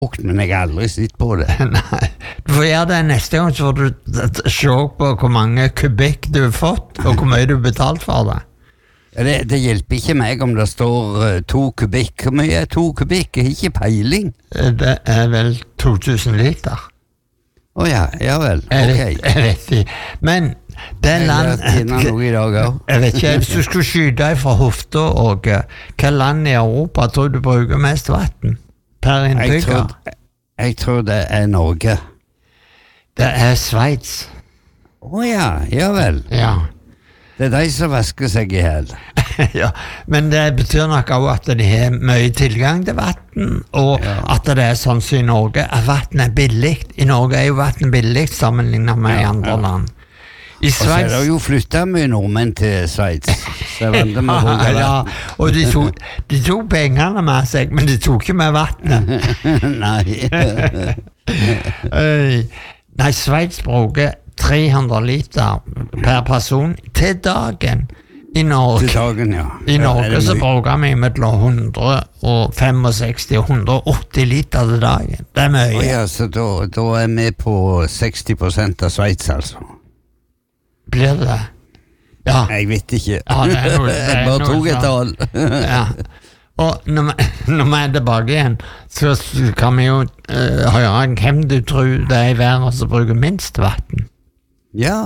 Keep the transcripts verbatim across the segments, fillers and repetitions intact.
men jeg har aldri sett på det. Nei, du får gjøre det neste gang, så får du se på hvor mange kubikk du har fått, og hvor mye du har betalt for det. Det, det hjelper ikke meg om det står uh, to kubikk. Hvor mye er to kubikk? Jeg har ikke peiling. Det er vel to tusen liter. Åh oh ja, ja vel, jeg ok. Vet, jeg vet ikke, men det er land... Jeg noe i dag også. Jeg vet ikke, hvis du skulle skyte fra hofta, og hva land i Europa tror du bruker mest vatten per innbygger? Jeg tror, jeg tror det er Norge. Det er Sveits. Åh oh ja, ja vel. Ja. Det er de som vasker seg i hel. Ja, men det betyr nok også at de har mye tilgang til vatten, og ja. At det er sånn som i Norge, at vatten er billig. I Norge er jo vatten billig sammenlignet med ja, andre ja. Land. I Sveits... Og så er det jo flyttet mye nordmenn til Sveits. Så jeg vant med å bruke vatten. Ja, og de tok, de tok pengene med seg, men de tok ikke med vattnet. Nei. Nei, Sveits bruker tre hundre liter per person til dagen i Norge. Til dagen, ja. I Norge ja, så bruker vi mellom hundre og sekstifem og hundre og åtti liter til dagen. Det er mye. Oh ja, så da, da er vi på seksti prosent av Sveits, altså. Blir det det? Ja. Jeg vet ikke. Ja, det er noe, det er jeg bare tok et tall. Ja. Og når vi, når vi er tilbake igjen, så kan vi jo uh, høre hvem du tror det er i verden som bruker minst vatten. Ja.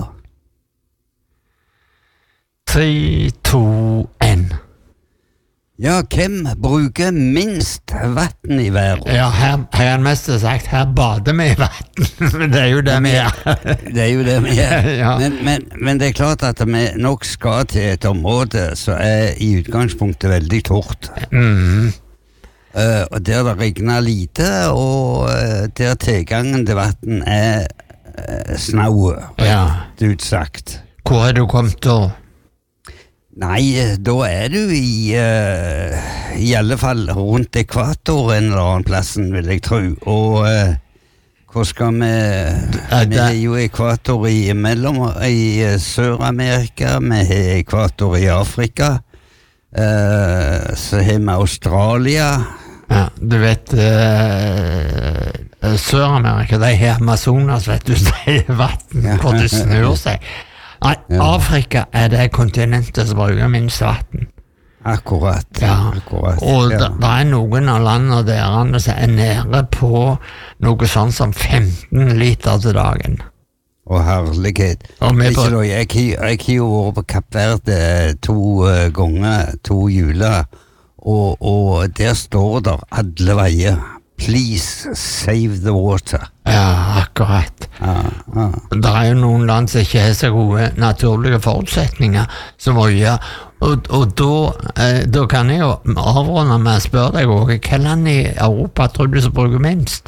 Tre, to, en. Ja, hvem bruker minst vatten i verden? Ja, her har han mest sagt, her bader vi i vatten. Men det er jo det vi gjør. Det er jo det vi gjør. Ja. Men, men, men det er klart at vi nok skal til et område som er i utgangspunktet veldig tørt. Mm. Uh, og der det regner lite, og uh, der tilgangen til vatten er uh, snaue, ja. utsagt. Hvor er du kommet da? Nei, da er du i uh, i alle fall rundt ekvator en eller annen plassen, vil jeg tro. Og uh, hvor skal vi vi er jo ekvator i mellom i uh, Sør-Amerika, vi har ekvator i Afrika, uh, så har vi Australia. Ja, du vet uh, Sør-Amerika, de har Amazonas, vet du, de har vatten hvor det snur seg. Nei, ja. Afrika er det kontinentet som bruker minst vatten. Akkurat. Ja. Akkurat. Og ja. det, det er noen av landene der som er nede på noe sånn som femten liter til dagen. Å, herlighet. Og jeg har jo vært på Kapp Verde to uh, ganger, to juler, og, og der står der alle veier. Please save the water. Ja, akkurat. Ja, ja. Det er jo noen land som ikke har så gode naturlige forutsetninger som må gjøre, og, og da, eh, da kan jeg jo avrunde med å spørre deg også, hva land i Europa tror du som bruker minst?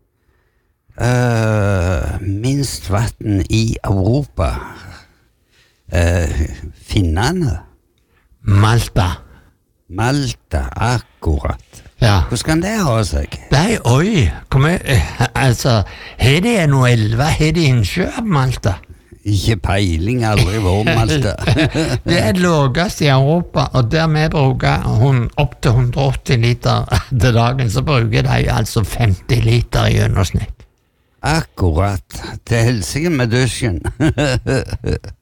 Uh, minst vatten i Europa? Uh, Finnene? Malta. Malta, akkurat. Ja. Hvordan kan det ha seg? Nei, oi, kom jeg, altså, har de noe elve, har de innsjø av Malta? Ikke peiling, aldri vært Malta. Det er lavest i Europa, og der vi bruker opp til hundre og åtti liter til dagen, så bruker de altså femti liter i gjennomsnitt. Akkurat, til helsike med dusjen.